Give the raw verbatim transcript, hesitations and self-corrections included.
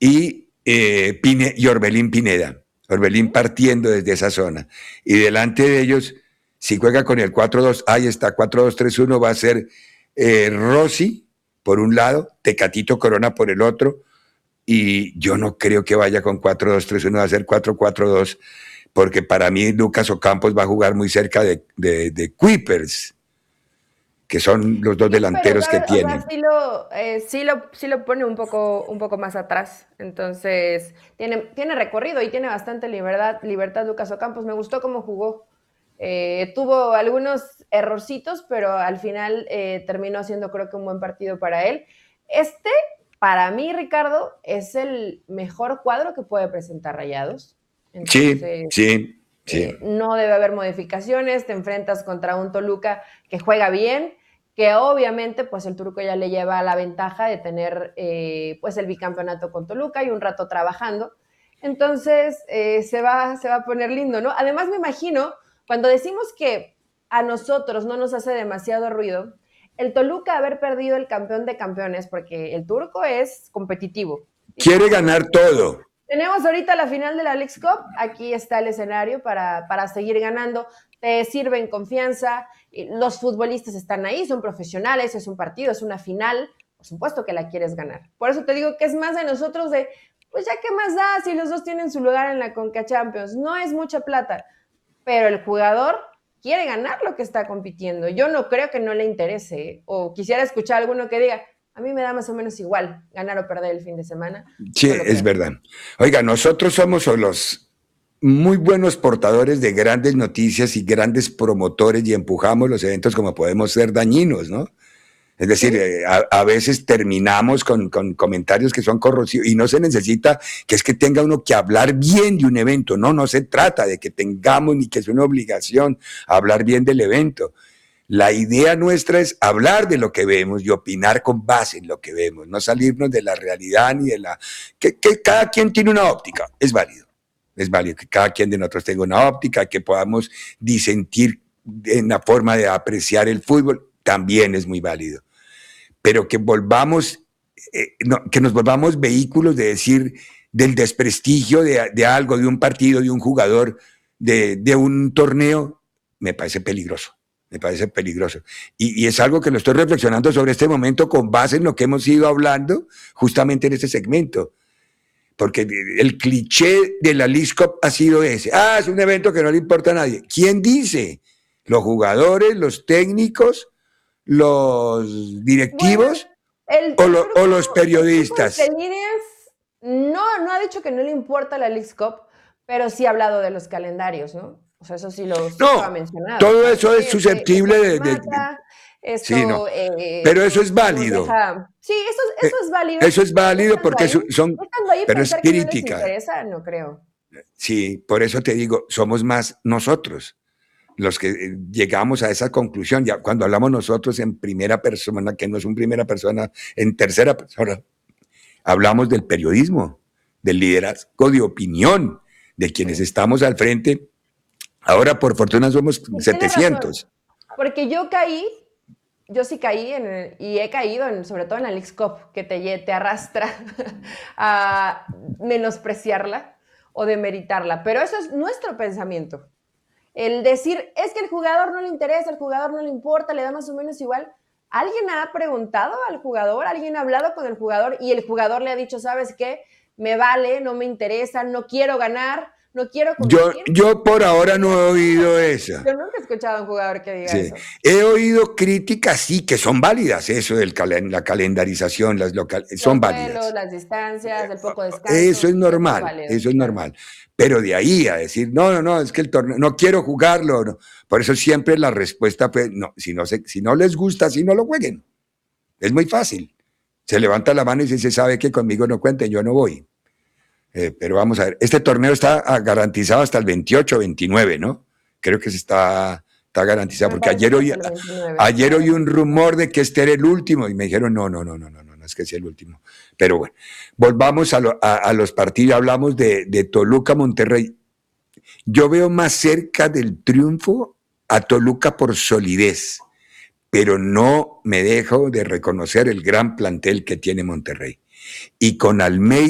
y, eh, Pine, y Orbelín Pineda. Orbelín partiendo desde esa zona. Y delante de ellos, si juega con el cuatro dos, ahí está, cuatro dos tres uno, va a ser eh, Rossi por un lado, Tecatito Corona por el otro, y yo no creo que vaya con cuatro dos tres uno, va a ser cuatro cuatro dos, porque para mí Lucas Ocampos va a jugar muy cerca de, de, de Kuipers, que son los dos delanteros pero, que ¿sabes? O tienen. sea, sí lo, eh, sí lo, sí lo pone un poco, un poco más atrás, entonces tiene, tiene recorrido y tiene bastante libertad, libertad Lucas Ocampos. Me gustó cómo jugó. Eh, tuvo algunos errorcitos, pero al final eh, terminó haciendo, creo que un buen partido para él. Este, para mí, Ricardo, es el mejor cuadro que puede presentar Rayados. Sí, Entonces, sí, sí. eh, no debe haber modificaciones. Te enfrentas contra un Toluca que juega bien, que obviamente pues el turco ya le lleva la ventaja de tener eh, pues el bicampeonato con Toluca y un rato trabajando. Entonces, eh, se, va, se va a poner lindo, ¿no? Además, me imagino, cuando decimos que a nosotros no nos hace demasiado ruido, el Toluca haber perdido el campeón de campeones, porque el turco es competitivo. Dice, Quiere ah, bueno, ganar todo. tenemos ahorita la final de la Leagues Cup, aquí está el escenario para, para seguir ganando, te sirve en confianza, los futbolistas están ahí, son profesionales, es un partido, es una final, por supuesto que la quieres ganar. Por eso te digo que es más de nosotros de, pues ya qué más da si los dos tienen su lugar en la Conca Champions, no es mucha plata, pero el jugador quiere ganar lo que está compitiendo. Yo no creo que no le interese, ¿eh? O quisiera escuchar a alguno que diga, a mí me da más o menos igual ganar o perder el fin de semana. Sí, No lo es creo. verdad. Oiga, nosotros somos los muy buenos portadores de grandes noticias y grandes promotores y empujamos los eventos como podemos ser dañinos, ¿no? Es decir, ¿Sí? eh, a, a, veces terminamos con, con, comentarios que son corrosivos y no se necesita que es que tenga uno que hablar bien de un evento. No, no se trata de que tengamos ni que es una obligación hablar bien del evento. La idea nuestra es hablar de lo que vemos y opinar con base en lo que vemos, no salirnos de la realidad ni de la... Que, que cada quien tiene una óptica, es válido. Es válido que cada quien de nosotros tenga una óptica, que podamos disentir en la forma de apreciar el fútbol, también es muy válido. Pero que volvamos, eh, no, que nos volvamos vehículos de decir del desprestigio de, de algo, de un partido, de un jugador, de, de un torneo, me parece peligroso. Me parece peligroso. Y, y es algo que lo estoy reflexionando sobre este momento con base en lo que hemos ido hablando justamente en este segmento. Porque el cliché de la Leagues Cup ha sido ese. Ah, es un evento que no le importa a nadie. ¿Quién dice? ¿Los jugadores, los técnicos, los directivos bueno, el, o, el lo, turco, o los periodistas? El turco entre líneas no, no ha dicho que no le importa la Leagues Cup, pero sí ha hablado de los calendarios, ¿no? O sea, eso sí lo, sí no, lo ha mencionado. todo ¿Sabes eso es qué? Este, susceptible esto nos de, de, de... mata, Sí, no. esto eh, Pero eso nos, es nos válido. deja... Sí, eso, eso Eh, es válido. eso es válido Estando porque ahí, son... estando ahí Pero es pensar que no les crítica. interesa, no creo. Sí, por eso te digo, somos más nosotros los que llegamos a esa conclusión. Ya cuando hablamos nosotros en primera persona, que no es en primera persona, en tercera persona, hablamos del periodismo, del liderazgo de opinión, de quienes Sí. estamos al frente. Ahora, por fortuna, somos Y tienes setecientos. razón, porque yo caí, yo sí caí en el, y he caído en, sobre todo en la Leagues Cup, que te, te arrastra a menospreciarla o demeritarla, pero eso es nuestro pensamiento. El decir, es que el jugador no le interesa, el jugador no le importa, le da más o menos igual. ¿Alguien ha preguntado al jugador? ¿Alguien ha hablado con el jugador? Y el jugador le ha dicho, ¿sabes qué? Me vale, no me interesa, no quiero ganar, no quiero Yo, competir. yo por ahora no he oído eso. Yo nunca he escuchado a un jugador que diga Sí. eso. He oído críticas, sí, que son válidas, eso de la calendarización, las local, son Los válidas. vuelos, las distancias, el poco descanso. Eso es normal, Eso es, válido, eso es claro. normal. Pero de ahí a decir, no, no, no, es que el torneo, no quiero jugarlo. No. Por eso siempre la respuesta fue, no, si no, se, si no les gusta, si no lo jueguen. Es muy fácil. Se levanta la mano y se sabe que conmigo no cuenten, yo no voy. Eh, pero vamos a ver, este torneo está garantizado hasta el veintiocho, veintinueve, ¿no? Creo que se está, está garantizado, Me porque parece ayer que oí, hasta el veintinueve. ayer oí un rumor de que este era el último y me dijeron, no, no, no, no, no, no, no es que sea el último. Pero bueno, volvamos a, lo, a, a los partidos, hablamos de, de Toluca-Monterrey. Yo veo más cerca del triunfo a Toluca por solidez, pero no me dejo de reconocer el gran plantel que tiene Monterrey. Y con Almeida